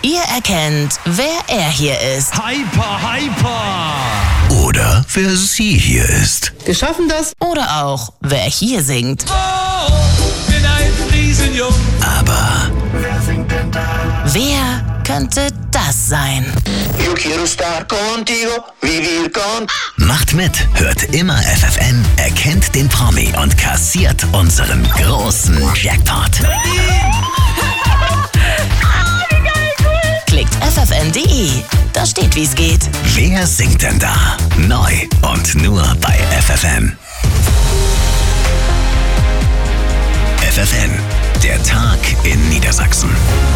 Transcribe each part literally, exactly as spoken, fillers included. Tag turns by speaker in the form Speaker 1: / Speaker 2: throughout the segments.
Speaker 1: Ihr erkennt, wer er hier ist.
Speaker 2: Hyper, hyper!
Speaker 3: Oder wer sie hier ist.
Speaker 4: Wir schaffen das.
Speaker 1: Oder auch, wer hier singt.
Speaker 2: Oh, bin ein Riesenjung.
Speaker 3: Aber wer singt denn da?
Speaker 1: Wer könnte das sein?
Speaker 5: Yo quiero estar contigo, vivir con...
Speaker 3: Macht mit, hört immer F F N, erkennt den Promi und kassiert unseren großen Jackpot.
Speaker 1: Klickt f f n punkt d e, da steht, wie's geht.
Speaker 3: Wer singt denn da? Neu und nur bei F F N. F F N, der Tag in Niedersachsen.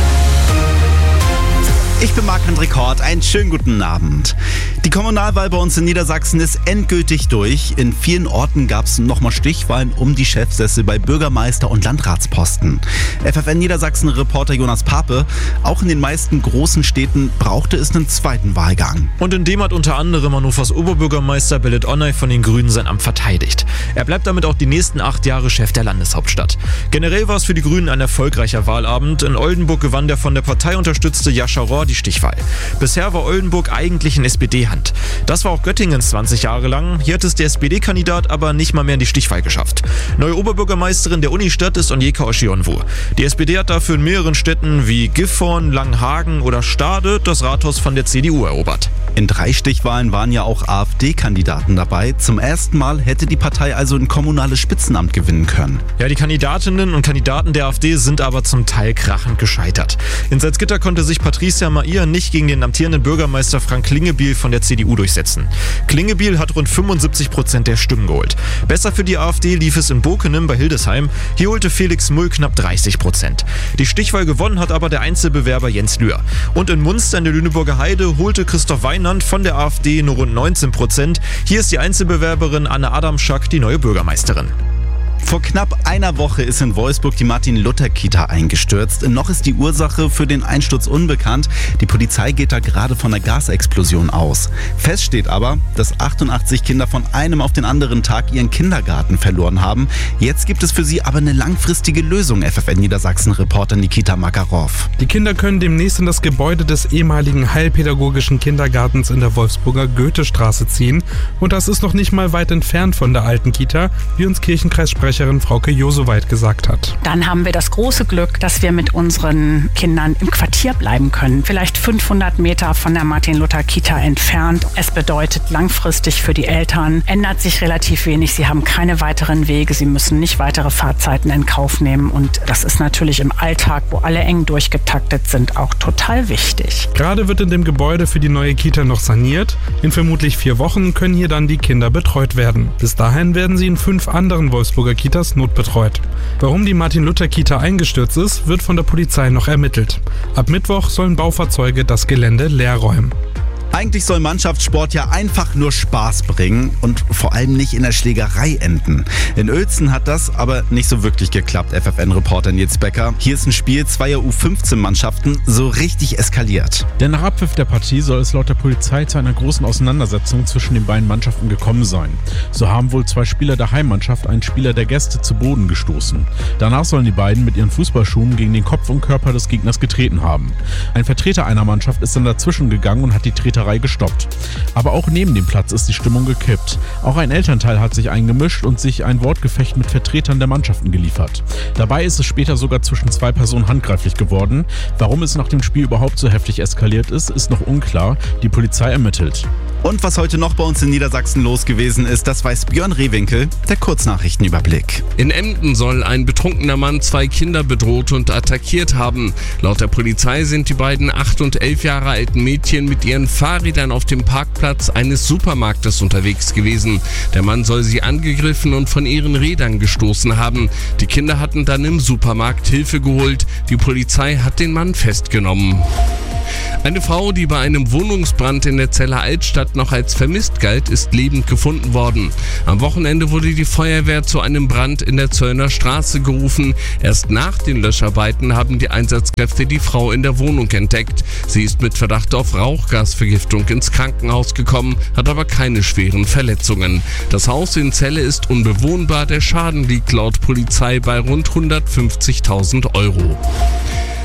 Speaker 6: Ich bin Marc-André Kort, einen schönen guten Abend. Die Kommunalwahl bei uns in Niedersachsen ist endgültig durch. In vielen Orten gab es nochmal Stichwahlen um die Chefsessel bei Bürgermeister- und Landratsposten. F F N Niedersachsen-Reporter Jonas Pape, auch in den meisten großen Städten brauchte es einen zweiten Wahlgang.
Speaker 7: Und in dem hat unter anderem Hannovers Oberbürgermeister Belit Onay von den Grünen sein Amt verteidigt. Er bleibt damit auch die nächsten acht Jahre Chef der Landeshauptstadt. Generell war es für die Grünen ein erfolgreicher Wahlabend. In Oldenburg gewann der von der Partei unterstützte Jascha Rohr die Stichwahl. Bisher war Oldenburg eigentlich in S P D-Hand. Das war auch Göttingens zwanzig Jahre lang. Hier hat es der S P D-Kandidat aber nicht mal mehr in die Stichwahl geschafft. Neue Oberbürgermeisterin der Unistadt ist Onyeka Oshionwu. Die S P D hat dafür in mehreren Städten wie Gifhorn, Langenhagen oder Stade das Rathaus von der C D U erobert.
Speaker 6: In drei Stichwahlen waren ja auch A f D-Kandidaten dabei. Zum ersten Mal hätte die Partei also ein kommunales Spitzenamt gewinnen können.
Speaker 7: Ja, die Kandidatinnen und Kandidaten der AfD sind aber zum Teil krachend gescheitert. In Salzgitter konnte sich Patricia Mair nicht gegen den amtierenden Bürgermeister Frank Klingebiel von der C D U durchsetzen. Klingebiel hat rund fünfundsiebzig Prozent der Stimmen geholt. Besser für die AfD lief es in Bokenem bei Hildesheim. Hier holte Felix Mull knapp dreißig Prozent. Die Stichwahl gewonnen hat aber der Einzelbewerber Jens Lühr. Und in Munster in der Lüneburger Heide holte Christoph Weinand von der AfD nur rund neunzehn Prozent. Hier ist die Einzelbewerberin Anne Adamschak die neue Bürgermeisterin.
Speaker 6: Vor knapp einer Woche ist in Wolfsburg die Martin-Luther-Kita eingestürzt. Noch ist die Ursache für den Einsturz unbekannt. Die Polizei geht da gerade von einer Gasexplosion aus. Fest steht aber, dass achtundachtzig Kinder von einem auf den anderen Tag ihren Kindergarten verloren haben. Jetzt gibt es für sie aber eine langfristige Lösung, F F N Niedersachsen-Reporter Nikita Makarov.
Speaker 8: Die Kinder können demnächst in das Gebäude des ehemaligen heilpädagogischen Kindergartens in der Wolfsburger Goethestraße ziehen. Und das ist noch nicht mal weit entfernt von der alten Kita, wie uns Kirchenkreissprecherin Frauke Josoweit gesagt hat.
Speaker 9: Dann haben wir das große Glück, dass wir mit unseren Kindern im Quartier bleiben können. Vielleicht fünfhundert Meter von der Martin-Luther-Kita entfernt. Es bedeutet langfristig für die Eltern, ändert sich relativ wenig. Sie haben keine weiteren Wege, sie müssen nicht weitere Fahrzeiten in Kauf nehmen. Und das ist natürlich im Alltag, wo alle eng durchgetaktet sind, auch total wichtig.
Speaker 8: Gerade wird in dem Gebäude für die neue Kita noch saniert. In vermutlich vier Wochen können hier dann die Kinder betreut werden. Bis dahin werden sie in fünf anderen Wolfsburger Kitas notbetreut. Warum die Martin-Luther-Kita eingestürzt ist, wird von der Polizei noch ermittelt. Ab Mittwoch sollen Baufahrzeuge das Gelände leer räumen.
Speaker 6: Eigentlich soll Mannschaftssport ja einfach nur Spaß bringen und vor allem nicht in der Schlägerei enden. In Uelzen hat das aber nicht so wirklich geklappt, F F N-Reporter Nils Becker. Hier ist ein Spiel zweier U fünfzehn Mannschaften so richtig eskaliert.
Speaker 10: Denn nach Abpfiff der Partie soll es laut der Polizei zu einer großen Auseinandersetzung zwischen den beiden Mannschaften gekommen sein. So haben wohl zwei Spieler der Heimmannschaft einen Spieler der Gäste zu Boden gestoßen. Danach sollen die beiden mit ihren Fußballschuhen gegen den Kopf und Körper des Gegners getreten haben. Ein Vertreter einer Mannschaft ist dann dazwischen gegangen und hat die Treter gestoppt. Aber auch neben dem Platz ist die Stimmung gekippt. Auch ein Elternteil hat sich eingemischt und sich ein Wortgefecht mit Vertretern der Mannschaften geliefert. Dabei ist es später sogar zwischen zwei Personen handgreiflich geworden. Warum es nach dem Spiel überhaupt so heftig eskaliert ist, ist noch unklar. Die Polizei ermittelt.
Speaker 6: Und was heute noch bei uns in Niedersachsen los gewesen ist, das weiß Björn Rehwinkel, der Kurznachrichtenüberblick.
Speaker 11: In Emden soll ein betrunkener Mann zwei Kinder bedroht und attackiert haben. Laut der Polizei sind die beiden acht und elf Jahre alten Mädchen mit ihren Fahrrädern auf dem Parkplatz eines Supermarktes unterwegs gewesen. Der Mann soll sie angegriffen und von ihren Rädern gestoßen haben. Die Kinder hatten dann im Supermarkt Hilfe geholt. Die Polizei hat den Mann festgenommen. Eine Frau, die bei einem Wohnungsbrand in der Zeller Altstadt noch als vermisst galt, ist lebend gefunden worden. Am Wochenende wurde die Feuerwehr zu einem Brand in der Zöllner Straße gerufen. Erst nach den Löscharbeiten haben die Einsatzkräfte die Frau in der Wohnung entdeckt. Sie ist mit Verdacht auf Rauchgasvergiftung ins Krankenhaus gekommen, hat aber keine schweren Verletzungen. Das Haus in Celle ist unbewohnbar. Der Schaden liegt laut Polizei bei rund hundertfünfzigtausend Euro.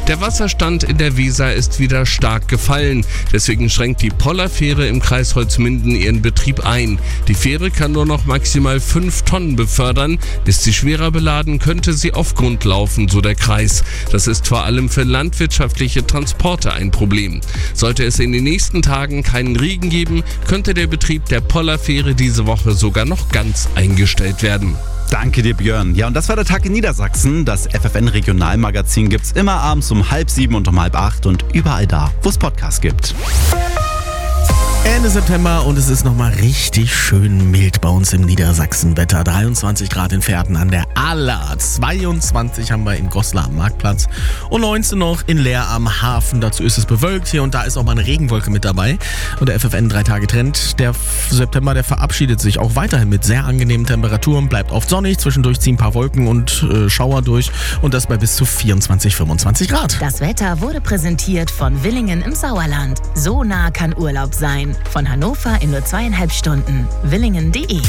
Speaker 11: Der Wasserstand in der Weser ist wieder stark gefallen. Deswegen schränkt die Pollerfähre im Kreis Holzminden ihren Betrieb ein. Die Fähre kann nur noch maximal fünf Tonnen befördern. Ist sie schwerer beladen, könnte sie auf Grund laufen, so der Kreis. Das ist vor allem für landwirtschaftliche Transporte ein Problem. Sollte es in den nächsten Tagen keinen Regen geben, könnte der Betrieb der Pollerfähre diese Woche sogar noch ganz eingestellt werden.
Speaker 6: Danke dir, Björn. Ja, und das war der Tag in Niedersachsen. Das F F N-Regionalmagazin gibt's immer abends um halb sieben und um halb acht und überall da, wo es Podcasts gibt.
Speaker 4: Ende September und es ist nochmal richtig schön mild bei uns im Niedersachsen-Wetter. dreiundzwanzig Grad in Verden an der Aller, zweiundzwanzig haben wir in Goslar am Marktplatz und neunzehn noch in Leer am Hafen. Dazu ist es bewölkt hier und da ist auch mal eine Regenwolke mit dabei. Und der F F N drei Tage Trend, der September, der verabschiedet sich auch weiterhin mit sehr angenehmen Temperaturen, bleibt oft sonnig, zwischendurch ziehen ein paar Wolken und äh, Schauer durch und das bei bis zu vierundzwanzig, fünfundzwanzig Grad.
Speaker 1: Das Wetter wurde präsentiert von Willingen im Sauerland. So nah kann Urlaub sein. Von Hannover in nur zweieinhalb Stunden. Willingen punkt de.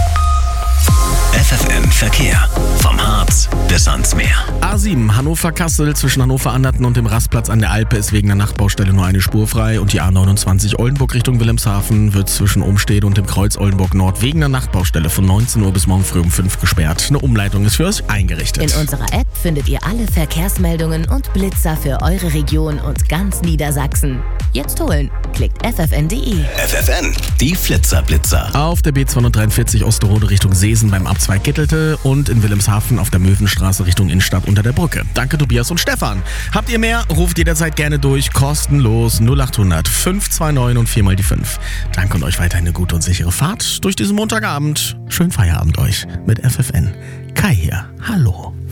Speaker 3: F F N Verkehr. Vom Harz bis ans Meer.
Speaker 4: A sieben Hannover-Kassel zwischen Hannover-Anderten und dem Rastplatz an der Alpe ist wegen der Nachtbaustelle nur eine Spur frei und die A neunundzwanzig Oldenburg Richtung Wilhelmshaven wird zwischen Umstede und dem Kreuz Oldenburg Nord wegen der Nachtbaustelle von neunzehn Uhr bis morgen früh um fünf gesperrt. Eine Umleitung ist für euch eingerichtet.
Speaker 1: In unserer App findet ihr alle Verkehrsmeldungen und Blitzer für eure Region und ganz Niedersachsen. Jetzt holen. Klickt F F N punkt de.
Speaker 3: F F N, die Flitzer-Blitzer.
Speaker 4: Auf der B zweihundertdreiundvierzig Osterode Richtung Seesen beim Abzweig Gittelte und in Wilhelmshaven auf der Möwenstraße Richtung Innenstadt unter der Brücke. Danke Tobias und Stefan. Habt ihr mehr? Ruft jederzeit gerne durch. Kostenlos null acht hundert fünf zwei neun und viermal die fünf. Danke und euch weiterhin eine gute und sichere Fahrt durch diesen Montagabend. Schönen Feierabend euch mit F F N. Kai hier. Hallo.